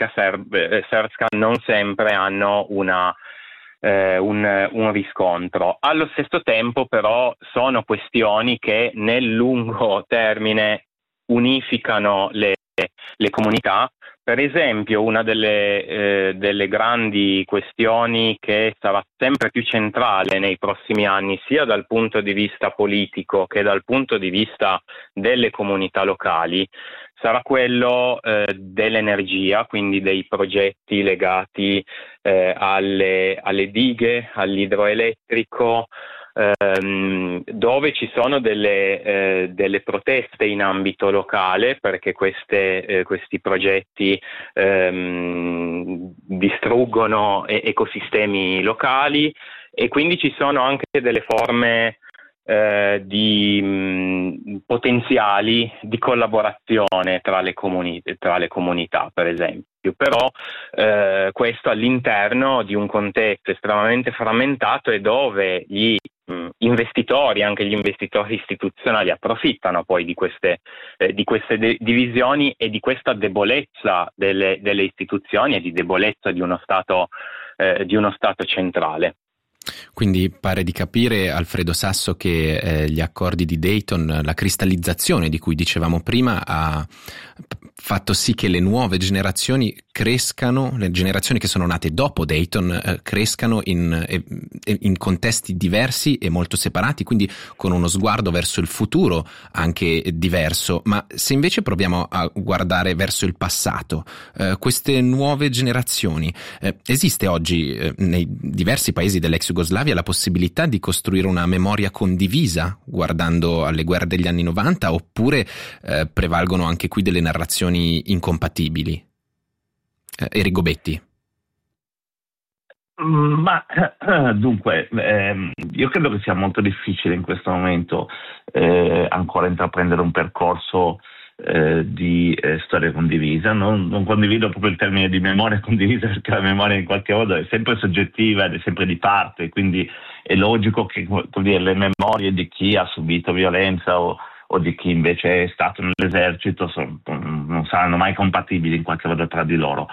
Repubblica Srpska non sempre hanno un riscontro. Allo stesso tempo però sono questioni che nel lungo termine unificano le comunità. Per esempio, una delle grandi questioni che sarà sempre più centrale nei prossimi anni, sia dal punto di vista politico che dal punto di vista delle comunità locali, sarà quello dell'energia, quindi dei progetti legati alle dighe, all'idroelettrico, dove ci sono delle proteste in ambito locale, perché questi progetti distruggono ecosistemi locali, e quindi ci sono anche delle forme potenziali di collaborazione tra le comunità, per esempio. Però questo all'interno di un contesto estremamente frammentato, e dove gli investitori, anche gli investitori istituzionali, approfittano poi di queste divisioni e di questa debolezza delle istituzioni e di debolezza di uno Stato centrale. Quindi pare di capire, Alfredo Sasso, che gli accordi di Dayton, la cristallizzazione di cui dicevamo prima, ha fatto sì che le nuove generazioni crescano, le generazioni che sono nate dopo Dayton crescano in contesti diversi e molto separati, quindi con uno sguardo verso il futuro anche diverso. Ma se invece proviamo a guardare verso il passato, queste nuove generazioni, esiste oggi nei diversi paesi dell'ex Jugoslavia la possibilità di costruire una memoria condivisa guardando alle guerre degli anni 90, oppure prevalgono anche qui delle narrazioni incompatibili? Enrico Betti. Ma dunque, io credo che sia molto difficile in questo momento ancora intraprendere un percorso di storia condivisa. Non condivido proprio il termine di memoria condivisa, perché la memoria in qualche modo è sempre soggettiva ed è sempre di parte, quindi è logico che le memorie di chi ha subito violenza o di chi invece è stato nell'esercito non saranno mai compatibili in qualche modo tra di loro.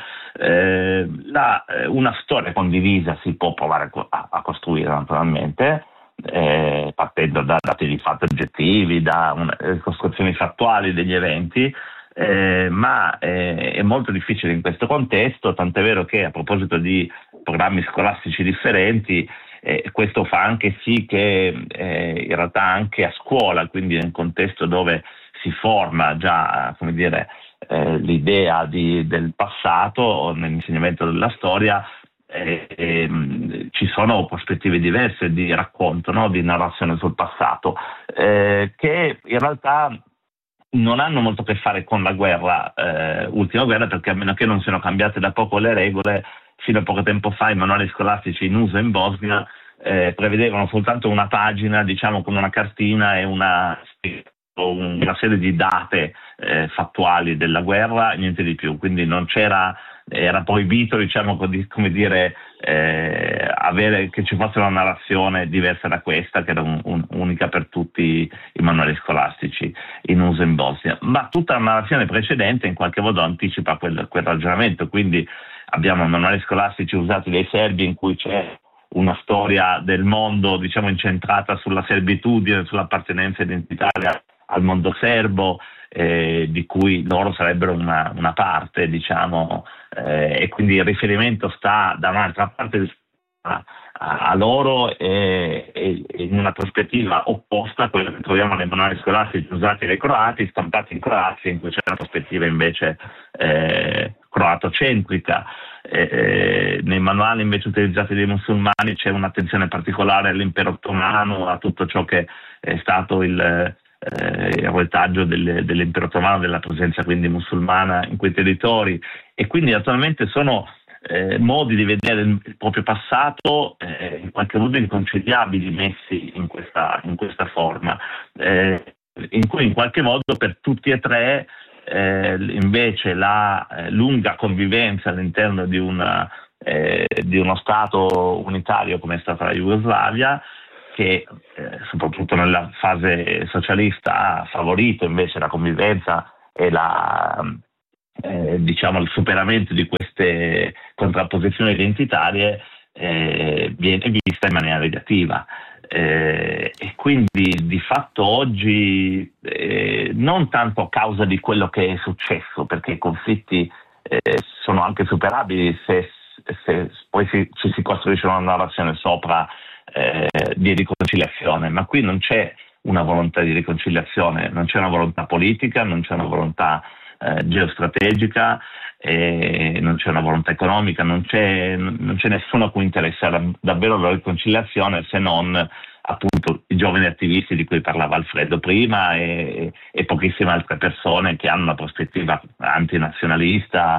Una storia condivisa si può provare a costruire, naturalmente, partendo da dati di fatto oggettivi, da costruzioni fattuali degli eventi, ma è molto difficile in questo contesto, tant'è vero che, a proposito di programmi scolastici differenti, questo fa anche sì che in realtà anche a scuola, quindi nel contesto dove si forma già, come dire, l'idea del passato o nell'insegnamento della storia, ci sono prospettive diverse di racconto, no? Di narrazione sul passato, che in realtà non hanno molto a che fare con la guerra, ultima guerra, perché a meno che non siano cambiate da poco le regole, fino a poco tempo fa i manuali scolastici in uso in Bosnia prevedevano soltanto una pagina, diciamo, con una cartina e una serie di date fattuali della guerra, niente di più. Quindi non era proibito, diciamo, come dire, avere che ci fosse una narrazione diversa da questa, che era unica per tutti i manuali scolastici in uso in Bosnia. Ma tutta la narrazione precedente in qualche modo anticipa quel ragionamento, quindi abbiamo manuali scolastici usati dai serbi in cui c'è una storia del mondo, diciamo, incentrata sulla servitudine, sull'appartenenza identitaria al mondo serbo, di cui loro sarebbero una parte, diciamo, e quindi il riferimento sta da un'altra parte a loro e in una prospettiva opposta a quella che troviamo nei manuali scolastici usati dai croati, stampati in Croazia, in cui c'è una prospettiva invece croatocentrica. Nei manuali invece utilizzati dai musulmani c'è un'attenzione particolare all'impero ottomano, a tutto ciò che è stato il retaggio dell'impero ottomano, della presenza quindi musulmana in quei territori, e quindi naturalmente sono modi di vedere il proprio passato in qualche modo inconciliabili, messi in questa forma, in cui in qualche modo per tutti e tre invece la lunga convivenza all'interno di uno Stato unitario come è stata la Jugoslavia, che soprattutto nella fase socialista ha favorito invece la convivenza e diciamo, il superamento di queste contrapposizioni identitarie viene vista in maniera negativa. E quindi di fatto oggi non tanto a causa di quello che è successo, perché i conflitti sono anche superabili se poi ci si costruisce una narrazione sopra di riconciliazione, ma qui non c'è una volontà di riconciliazione, non c'è una volontà politica, non c'è una volontà geostrategica, non c'è una volontà economica, non c'è nessuno a cui interessare davvero la riconciliazione, se non appunto i giovani attivisti di cui parlava Alfredo prima e pochissime altre persone che hanno una prospettiva antinazionalista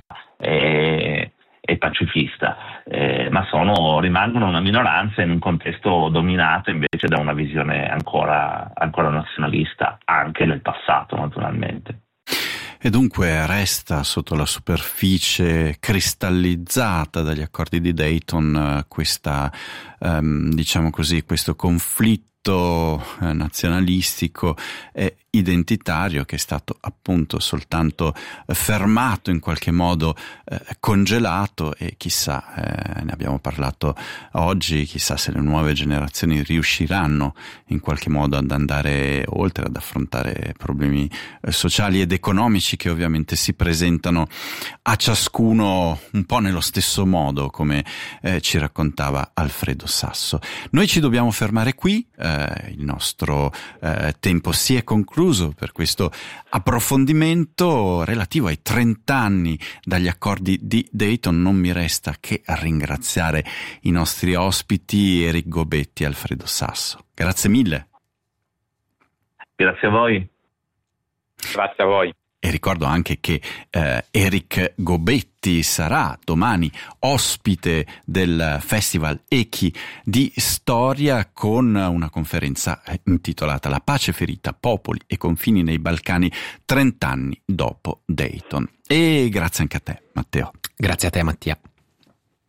e pacifista, ma rimangono una minoranza in un contesto dominato invece da una visione ancora nazionalista, anche nel passato naturalmente. E dunque resta sotto la superficie cristallizzata dagli accordi di Dayton questa, diciamo così, questo conflitto nazionalistico e identitario che è stato appunto soltanto fermato, in qualche modo congelato, e chissà, ne abbiamo parlato oggi, chissà se le nuove generazioni riusciranno in qualche modo ad andare oltre, ad affrontare problemi sociali ed economici che ovviamente si presentano a ciascuno un po' nello stesso modo, come ci raccontava Alfredo Sasso. Noi ci dobbiamo fermare qui, il nostro tempo si è concluso per questo approfondimento relativo ai 30 anni dagli accordi di Dayton. Non mi resta che ringraziare i nostri ospiti Eric Gobetti e Alfredo Sasso. Grazie mille. Grazie a voi. Grazie a voi. E ricordo anche che Eric Gobetti sarà domani ospite del Festival Echi di Storia con una conferenza intitolata La pace ferita, popoli e confini nei Balcani 30 anni dopo Dayton. E grazie anche a te, Matteo. Grazie a te, Mattia.